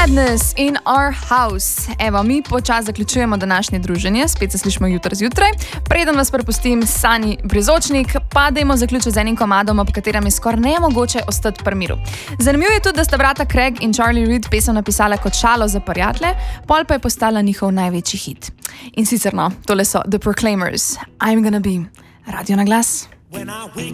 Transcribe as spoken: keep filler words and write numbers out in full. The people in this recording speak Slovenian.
Madness in our house. Evo, mi počas zaključujemo današnje druženje, spet se slišimo jutri zjutraj. Preden vas prepustim Sani Brezočnik, pa dajmo zaključiti z enim komadom, ob katerem je skoraj nemogoče ostati pri miru. Zanimivo je tudi, da sta brata Craig in Charlie Reid pesem napisala kot šalo za prijatelje, pol pa je postala njihov največji hit. In sicer no, tole so The Proclaimers, I'm gonna be Radio na glas.